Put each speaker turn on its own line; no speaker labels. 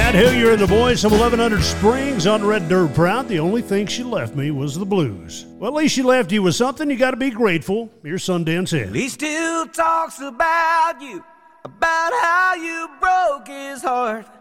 Matt Hillier and the boys from 1100 Springs on Red Dirt Proud. The only thing she left me was the blues. Well, at least she left you with something you got to be grateful. Here's Sundance Ed.
He still talks about you, about how you broke his heart.